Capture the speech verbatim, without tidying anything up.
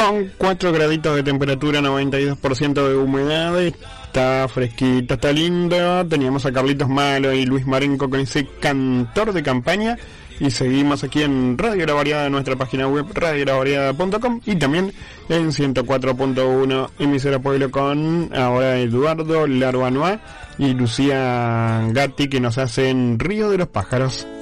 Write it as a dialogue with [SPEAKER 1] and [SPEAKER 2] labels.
[SPEAKER 1] con cuatro graditos de temperatura, noventa y dos por ciento de humedad. Está fresquita, está lindo. Teníamos a Carlitos Malo y Luis Marenco con ese cantor de campaña. Y seguimos aquí en Radio La Variada, nuestra página web radio la variada punto com, y también en ciento cuatro punto uno emisora Pueblo, con ahora Eduardo Larbanois y Lucía Gatti, que nos hacen Río de los Pájaros.